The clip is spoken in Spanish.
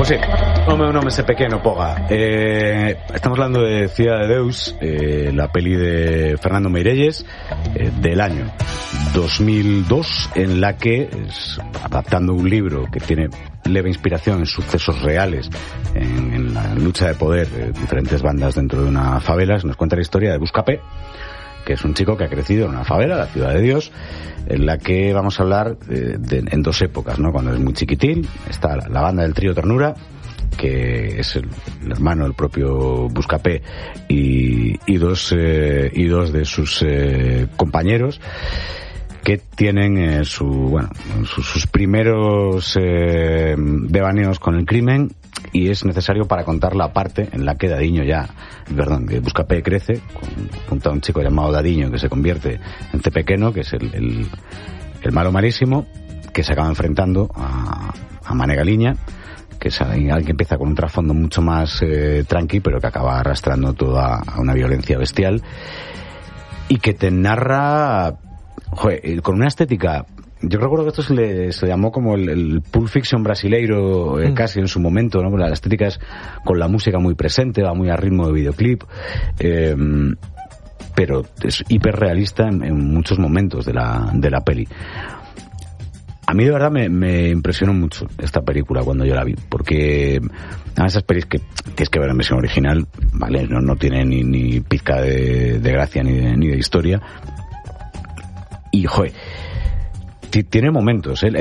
Pues sí, un nome ese pequeno, poga. Estamos hablando de Ciudad de Deus, la peli de Fernando Meirelles, del año 2002, en la que, adaptando un libro que tiene leve inspiración en sucesos reales, en la lucha de poder de diferentes bandas dentro de una favela, nos cuenta la historia de Buscapé, que es un chico que ha crecido en una favela, la Ciudad de Dios, en la que vamos a hablar en dos épocas, ¿no? Cuando es muy chiquitín, está la banda del Trío Ternura, que es el hermano del propio Buscapé, y dos de sus compañeros, que tienen sus primeros devaneos con el crimen, y es necesario para contar la parte en la que que Buscapé crece junto a un chico llamado Dadiño, que se convierte en Cepequeno, que es el malo malísimo, que se acaba enfrentando a Manegaliña, que es alguien que empieza con un trasfondo mucho más tranqui, pero que acaba arrastrando toda a una violencia bestial, y que te narra con una estética. Yo recuerdo que esto se llamó como el Pulp Fiction brasileiro, casi en su momento, ¿no? La estética es con la música muy presente, va muy a ritmo de videoclip, pero es hiperrealista en muchos momentos de la peli. A mí de verdad me impresionó mucho esta película cuando yo la vi, porque a esas pelis que tienes que ver en versión original, vale, no tiene ni pizca de gracia ni de historia, y tiene momentos,